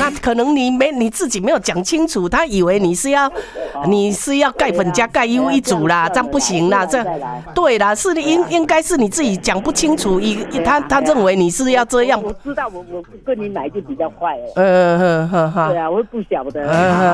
那可能你自己没有讲清楚，他以为你是要钙粉加钙 U 一组啦，这样不行啦，这对啦，是应该是你自己讲不清楚，他认为你是要这样。 我知道，我跟你买就比较快了。 对啊，我不晓得。